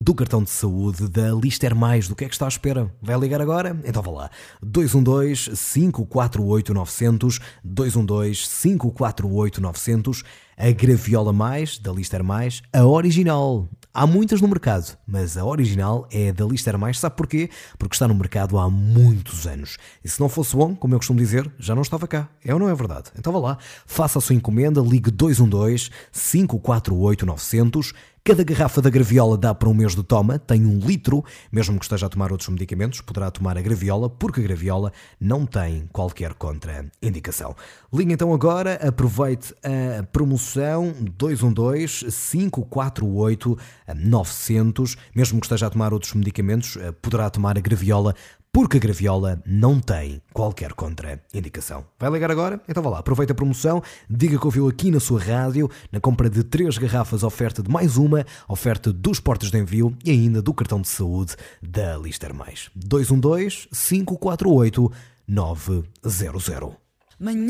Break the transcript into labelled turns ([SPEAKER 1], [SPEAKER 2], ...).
[SPEAKER 1] Do cartão de saúde da Lister Mais. Do que é que está à espera? Vai ligar agora? Então vá lá. 212-548-900, 212-548-900, a Graviola Mais, da Lister Mais, a original. Há muitas no mercado, mas a original é a da Lister Mais. Sabe porquê? Porque está no mercado há muitos anos. E se não fosse bom, como eu costumo dizer, já não estava cá. É ou não é verdade? Então vá lá, faça a sua encomenda, ligue 212-548-900. Cada garrafa da Graviola dá para um mês de toma, tem 1 litro, mesmo que esteja a tomar outros medicamentos, poderá tomar a Graviola, porque a Graviola não tem qualquer contraindicação. Ligue então agora, aproveite a promoção 212-548-900, mesmo que esteja a tomar outros medicamentos, poderá tomar a Graviola, porque a Graviola não tem qualquer contraindicação. Vai ligar agora? Então vá lá, aproveita a promoção, diga que ouviu aqui na sua rádio, na compra de 3 garrafas, oferta de mais uma, oferta dos portos de envio e ainda do cartão de saúde da Lister Mais. 212-548-900.